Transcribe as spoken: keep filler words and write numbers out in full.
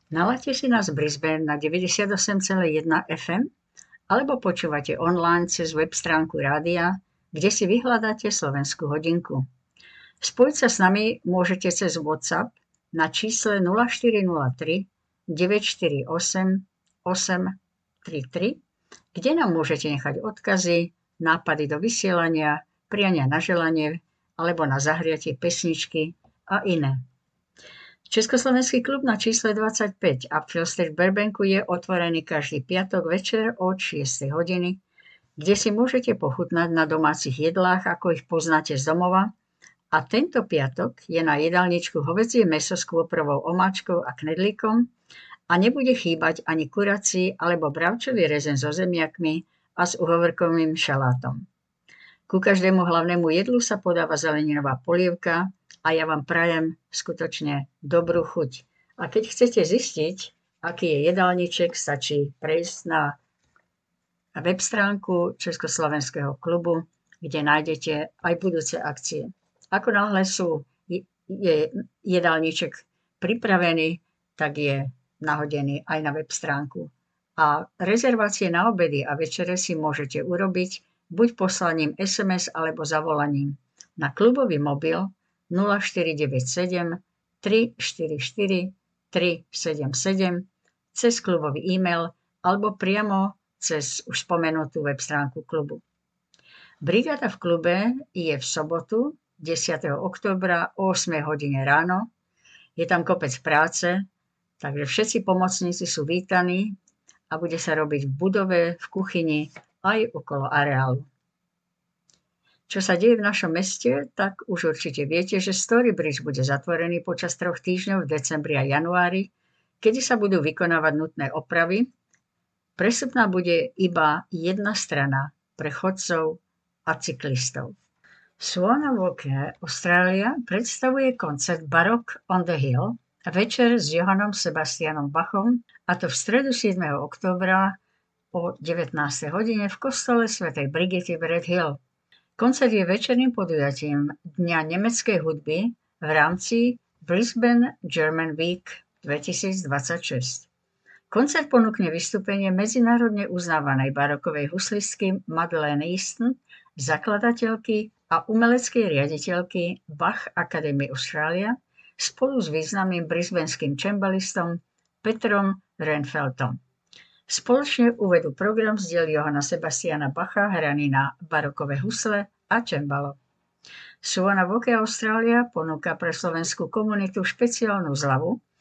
Naladte si nás v Brisbane na deväťdesiatosem celá jedna ef em alebo počúvate online cez web stránku rádia, kde si vyhľadáte Slovenskú hodinku. Spojiť sa s nami môžete cez WhatsApp na čísle nula štyri nula tri deväť štyri osem osem tri tri, kde nám môžete nechať odkazy, nápady do vysielania, priania na želanie alebo na zahriatie pesničky a iné. Československý klub na čísle dvadsaťpäť Upfield Street v Burbanku je otvorený každý piatok večer od šiestej hodiny, kde si môžete pochutnať na domácich jedlách, ako ich poznáte z domova. A tento piatok je na jedálničku hovädzie mäso s kôprovou omáčkou a knedlíkom a nebude chýbať ani kurací alebo bravčový rezen so zemiakmi a s uhovorkovým šalátom. Ku každému hlavnému jedlu sa podáva zeleninová polievka a ja vám prajem skutočne dobrú chuť. A keď chcete zistiť, aký je jedálniček, stačí prejsť na web stránku Československého klubu, kde nájdete aj budúce akcie. Ako náhle sú, je jedálniček pripravený, tak je nahodený aj na web stránku. A rezervácie na obedy a večere si môžete urobiť buď poslaním es em es alebo zavolaním na klubový mobil nula štyri deväť sedem tri štyri štyri tri sedem sedem, cez klubový e-mail alebo priamo cez už spomenutú web stránku klubu. Brigáda v klube je v sobotu desiateho októbra o ôsmej hodine ráno. Je tam kopec práce, takže všetci pomocníci sú vítaní a bude sa robiť v budove, v kuchyni aj okolo areálu. Čo sa deje v našom meste, tak už určite viete, že Storybridge bude zatvorený počas troch týždňov v decembri a januári, kedy sa budú vykonávať nutné opravy. Prestupná bude iba jedna strana pre chodcov a cyklistov. Swan Walker Australia predstavuje koncert Baroque on the Hill večer s Johannom Sebastianom Bachom, a to v stredu siedmeho októbra o devätnástej hodine v kostole svätej Brigity v Red Hill. Koncert je večerným podujatím Dňa nemeckej hudby v rámci Brisbane German Week dvetisícdvadsaťšesť. Koncert ponúkne vystúpenie medzinárodne uznávanej barokovej huslistky Madeleine Easton, zakladateľky a umeleckej riaditeľky Bach Academy Australia spolu s významným brisbaneským cembalistom Petrom Renfeldtom. Spoločne uvedú program z diel Johanna Sebastiana Bacha hraný na barokové husle a cembalo. Swan Walker Australia ponúka pre slovenskú komunitu špeciálnu zľavu